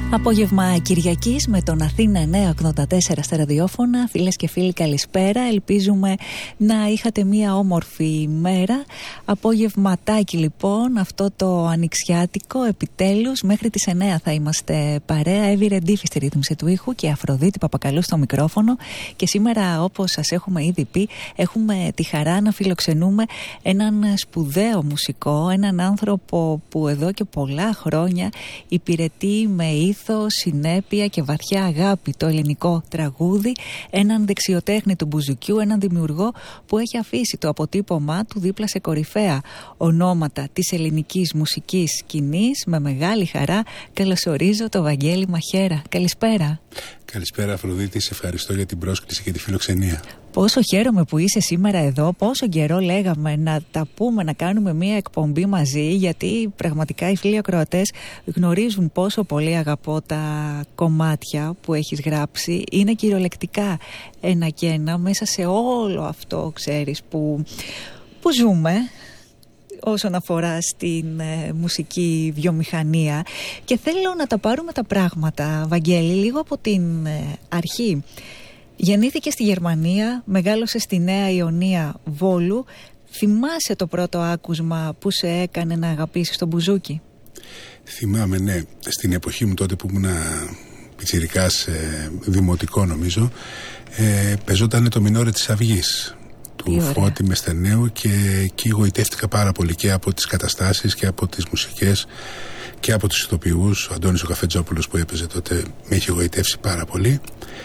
Απόγευμα Κυριακής με τον Αθήνα 984 στα ραδιόφωνα. Φίλες και φίλοι, καλησπέρα. Ελπίζουμε να είχατε μία όμορφη μέρα. Απόγευματάκι λοιπόν, αυτό το ανοιξιάτικο, επιτέλους. Μέχρι τις 9 θα είμαστε παρέα. Εύη Ρεντίφη στη ρύθμιση του ήχου και Αφροδίτη Παπακαλού στο μικρόφωνο. Και σήμερα, όπως σας έχουμε ήδη πει, έχουμε τη χαρά να φιλοξενούμε έναν σπουδαίο μουσικό, έναν άνθρωπο που εδώ και πολλά χρόνια υπηρετεί με συνέπεια και βαθιά αγάπη το ελληνικό τραγούδι, έναν δεξιοτέχνη του μπουζουκιού, έναν δημιουργό που έχει αφήσει το αποτύπωμά του δίπλα σε κορυφαία ονόματα της ελληνικής μουσικής σκηνής. Με μεγάλη χαρά καλωσορίζω το Βαγγέλη Μαχέρα. Καλησπέρα. Καλησπέρα Αφροδίτη, σε ευχαριστώ για την πρόσκληση και τη φιλοξενία. Πόσο χαίρομαι που είσαι σήμερα εδώ, πόσο καιρό λέγαμε να τα πούμε, να κάνουμε μία εκπομπή μαζί, γιατί πραγματικά οι φίλοι ακροατές γνωρίζουν πόσο πολύ αγαπώ τα κομμάτια που έχεις γράψει. Είναι κυριολεκτικά ένα και ένα μέσα σε όλο αυτό, ξέρεις, που ζούμε όσον αφορά στην μουσική βιομηχανία. Και θέλω να τα πάρουμε τα πράγματα, Βαγγέλη, λίγο από την αρχή. Γεννήθηκε στη Γερμανία, μεγάλωσε στη Νέα Ιωνία Βόλου. Θυμάσαι το πρώτο άκουσμα που σε έκανε να αγαπήσεις τον μπουζούκι? Θυμάμαι, ναι. Στην εποχή μου τότε που ήμουν πιτσιρικάς, δημοτικό νομίζω, παίζονταν το Μινόρε της Αυγής του Φώτη Μεσθενέου και εκεί γοητεύτηκα πάρα πολύ και από τις καταστάσεις και από τις μουσικές και από τους ηθοποιούς. Ο Αντώνης ο Καφετζόπουλος που έπαιζε τότε με είχε γοητεύσει πάρα πολύ.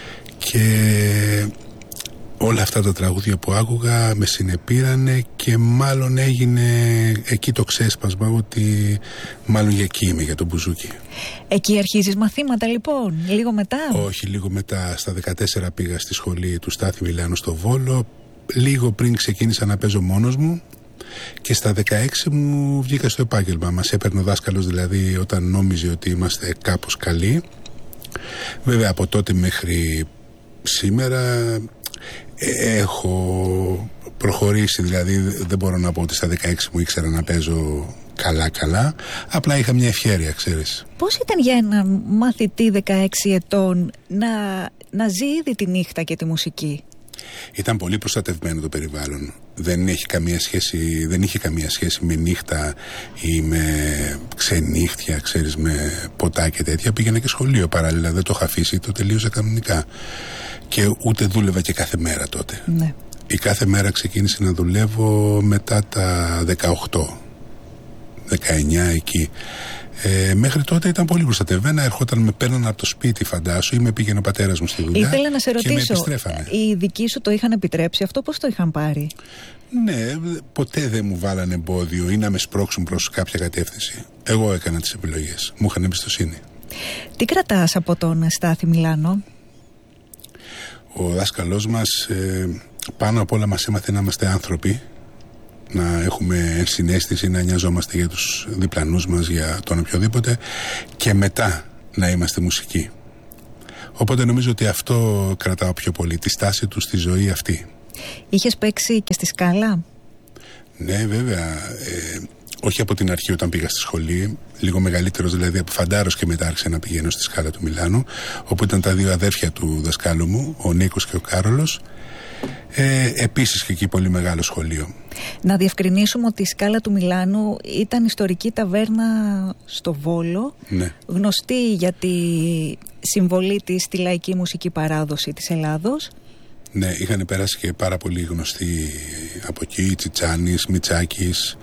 Και όλα αυτά τα τραγούδια που άκουγα με συνεπήρανε και μάλλον έγινε εκεί το ξέσπασμα ότι μάλλον για εκεί είμαι, για τον μπουζούκι. Εκεί αρχίζεις μαθήματα λοιπόν, λίγο μετά? Όχι, λίγο μετά. Στα 14 πήγα στη σχολή του Στάθη Μιλάνου στο Βόλο. Λίγο πριν ξεκίνησα να παίζω μόνος μου και στα 16 μου βγήκα στο επάγγελμα. Μας έπαιρνε ο δάσκαλος δηλαδή όταν νόμιζε ότι είμαστε κάπως καλοί. Βέβαια από τότε μέχρι σήμερα έχω προχωρήσει, δηλαδή δεν μπορώ να πω ότι στα 16 μου ήξερα να παίζω καλά, απλά είχα μια ευχέρεια, ξέρεις. Πώς ήταν για έναν μαθητή 16 ετών να ζει ήδη τη νύχτα και τη μουσική? Ήταν πολύ προστατευμένο το περιβάλλον. Δεν είχε καμία σχέση με νύχτα ή με ξενύχτια, ξέρεις, με ποτά και τέτοια. Πήγαινα και σχολείο παράλληλα, δεν το είχα αφήσει, το τελείωσα κανονικά. Και ούτε δούλευα και κάθε μέρα τότε. Ναι. Η κάθε μέρα ξεκίνησε να δουλεύω μετά τα 18, 19 εκεί. Μέχρι τότε ήταν πολύ προστατευμένα. Ερχόταν, με παίρναν από το σπίτι, φαντάσου, ή με πήγαινε ο πατέρας μου στη δουλειά. Ήθελα να σε ρωτήσω, οι δικοί σου το είχαν επιτρέψει αυτό, πώς το είχαν πάρει? Ναι, ποτέ δεν μου βάλανε εμπόδιο ή να με σπρώξουν προς κάποια κατεύθυνση. Εγώ έκανα τις επιλογές. Μου είχαν εμπιστοσύνη. Τι κρατάς από τον Στάθη Μιλάνο? Ο δάσκαλός μας πάνω απ' όλα μας έμαθε να είμαστε άνθρωποι, να έχουμε συναίσθηση, να νοιαζόμαστε για τους διπλανούς μας, για τον οποιοδήποτε, και μετά να είμαστε μουσικοί. Οπότε νομίζω ότι αυτό κρατάω πιο πολύ, τη στάση του στη ζωή αυτή. Είχες παίξει και στη Σκάλα? Ναι, βέβαια. Όχι από την αρχή όταν πήγα στη σχολή, λίγο μεγαλύτερος δηλαδή από φαντάρος και μετά άρχισα να πηγαίνω στη Σκάλα του Μιλάνου, όπου ήταν τα δύο αδέρφια του δασκάλου μου, ο Νίκος και ο Κάρολος. Επίσης και εκεί πολύ μεγάλο σχολείο. Να διευκρινίσουμε ότι η Σκάλα του Μιλάνου ήταν ιστορική ταβέρνα στο Βόλο, ναι, γνωστή για τη συμβολή της στη λαϊκή μουσική παράδοση της Ελλάδος. Ναι, είχαν περάσει και πάρα πολύ γνωστοί από εκεί, Τσιτσάνης, Μιτσάκης.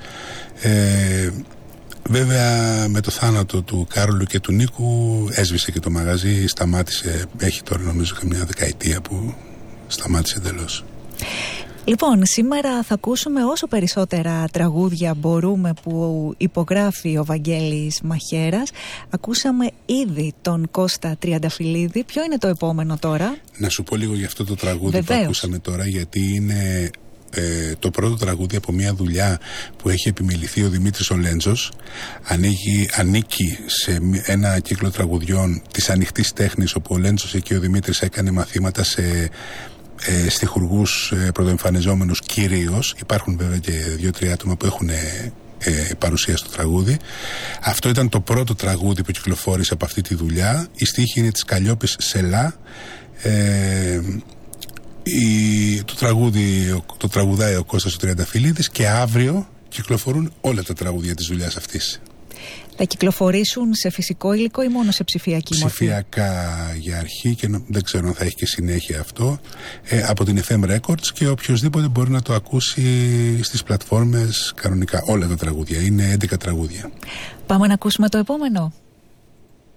Βέβαια με το θάνατο του Κάρολου και του Νίκου έσβησε και το μαγαζί, σταμάτησε, έχει τώρα νομίζω καμιά δεκαετία που σταμάτησε εντελώς. Λοιπόν, σήμερα θα ακούσουμε όσο περισσότερα τραγούδια μπορούμε που υπογράφει ο Βαγγέλης Μαχέρας. Ακούσαμε ήδη τον Κώστα Τριανταφυλλίδη. Ποιο είναι το επόμενο τώρα? Να σου πω λίγο για αυτό το τραγούδι. Βεβαίως. Που ακούσαμε τώρα, γιατί είναι το πρώτο τραγούδι από μια δουλειά που έχει επιμεληθεί ο Δημήτρης ο Λέντζος. Ανήκει σε ένα κύκλο τραγουδιών της ανοιχτής τέχνης, όπου ο Λέντζος και ο Δημήτρης έκανε μαθήματα σε στιχουργούς πρωτοεμφανιζόμενους κυρίως. Υπάρχουν βέβαια και 2-3 άτομα που έχουν παρουσία στο τραγούδι. Αυτό ήταν το πρώτο τραγούδι που κυκλοφόρησε από αυτή τη δουλειά. Η στίχη είναι της Καλλιόπης Σελά. Το τραγουδάει ο Κώστας ο Τριανταφυλλίδης και αύριο κυκλοφορούν όλα τα τραγούδια της δουλειάς αυτής. Θα κυκλοφορήσουν σε φυσικό υλικό ή μόνο σε ψηφιακή μορφή? Ψηφιακά για αρχή και δεν ξέρω αν θα έχει και συνέχεια αυτό, από την FM Records, και οποιοσδήποτε μπορεί να το ακούσει στις πλατφόρμες κανονικά. Όλα τα τραγούδια, είναι 11 τραγούδια. Πάμε να ακούσουμε το επόμενο.